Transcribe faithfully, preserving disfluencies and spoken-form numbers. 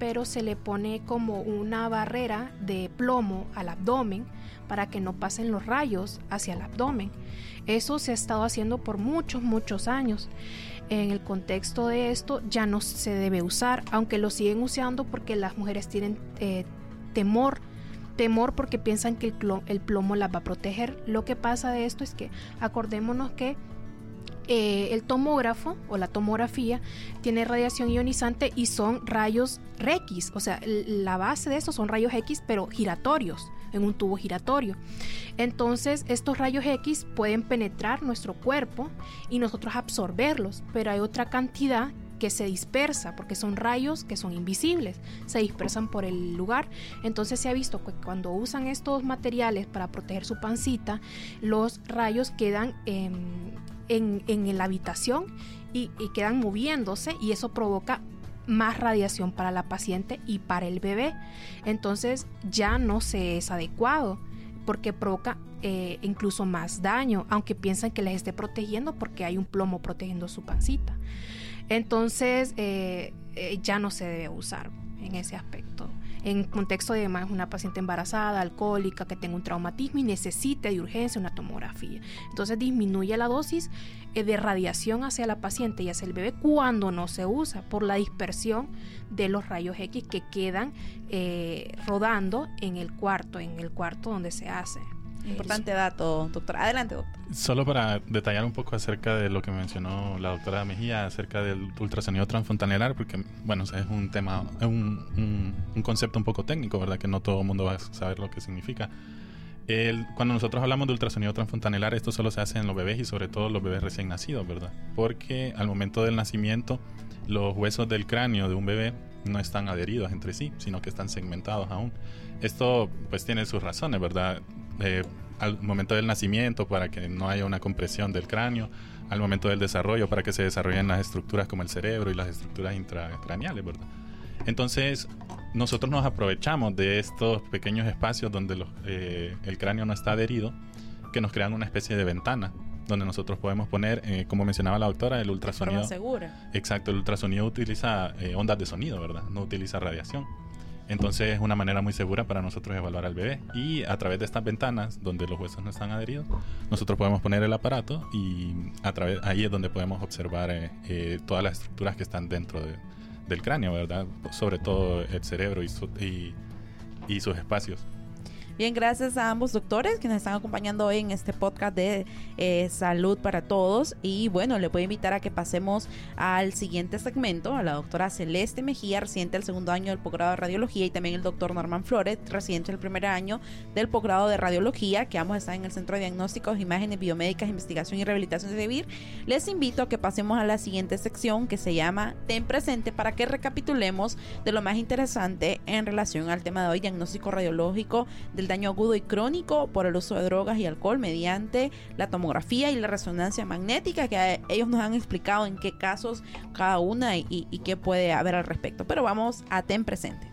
pero se le pone como una barrera de plomo al abdomen para que no pasen los rayos hacia el abdomen. Eso se ha estado haciendo por muchos, muchos años. En el contexto de esto ya no se debe usar, aunque lo siguen usando porque las mujeres tienen eh, temor, temor porque piensan que el plomo, el plomo las va a proteger. Lo que pasa de esto es que acordémonos que Eh, el tomógrafo o la tomografía tiene radiación ionizante y son rayos X, o sea, la base de estos son rayos X pero giratorios, en un tubo giratorio. Entonces estos rayos X pueden penetrar nuestro cuerpo y nosotros absorberlos, pero hay otra cantidad que se dispersa porque son rayos que son invisibles, se dispersan por el lugar. Entonces se ha visto que cuando usan estos materiales para proteger su pancita, los rayos quedan eh, en, en la habitación y, y quedan moviéndose, y eso provoca más radiación para la paciente y para el bebé. Entonces ya no se es adecuado porque provoca eh, incluso más daño, aunque piensan que les esté protegiendo porque hay un plomo protegiendo su pancita. Entonces eh, eh, ya no se debe usar en ese aspecto. En contexto de además una paciente embarazada, alcohólica, que tenga un traumatismo y necesite de urgencia una tomografía. Entonces disminuye la dosis eh, de radiación hacia la paciente y hacia el bebé cuando no se usa, por la dispersión de los rayos X que quedan eh, rodando en el cuarto, en el cuarto donde se hace. Importante dato, doctora. Adelante, doctor. Solo para detallar un poco acerca de lo que mencionó la doctora Mejía acerca del ultrasonido transfontanelar, porque, bueno, es un tema, es un, un, un concepto un poco técnico, ¿verdad? Que no todo el mundo va a saber lo que significa. El, cuando nosotros hablamos de ultrasonido transfontanelar, esto solo se hace en los bebés y sobre todo los bebés recién nacidos, ¿verdad? Porque al momento del nacimiento, los huesos del cráneo de un bebé no están adheridos entre sí, sino que están segmentados aún. Esto pues tiene sus razones, ¿verdad? Eh, al momento del nacimiento, para que no haya una compresión del cráneo; al momento del desarrollo, para que se desarrollen las estructuras como el cerebro y las estructuras intracraneales, ¿verdad? Entonces nosotros nos aprovechamos de estos pequeños espacios donde los, eh, el cráneo no está adherido, que nos crean una especie de ventana donde nosotros podemos poner, eh, como mencionaba la doctora, el ultrasonido. De forma segura. Exacto, el ultrasonido utiliza eh, ondas de sonido, ¿verdad? No utiliza radiación. Entonces es una manera muy segura para nosotros evaluar al bebé, y a través de estas ventanas donde los huesos no están adheridos, nosotros podemos poner el aparato y a través, ahí es donde podemos observar eh, eh, todas las estructuras que están dentro de, del cráneo, ¿verdad? Sobre todo el cerebro y, su, y, y sus espacios. Bien, gracias a ambos doctores que nos están acompañando hoy en este podcast de eh, Salud para Todos. Y bueno, le voy a invitar a que pasemos al siguiente segmento, a la doctora Celeste Mejía, residente del segundo año del posgrado de Radiología, y también el doctor Norman Flores, residente del primer año del posgrado de Radiología, que ambos están en el Centro de Diagnósticos, Imágenes Biomédicas, Investigación y Rehabilitación de CEBIR. Les invito a que pasemos a la siguiente sección, que se llama Ten Presente, para que recapitulemos de lo más interesante en relación al tema de hoy: diagnóstico radiológico del daño agudo y crónico por el uso de drogas y alcohol mediante la tomografía y la resonancia magnética, que ellos nos han explicado en qué casos cada una y, y, y qué puede haber al respecto. Pero vamos a Ten Presente.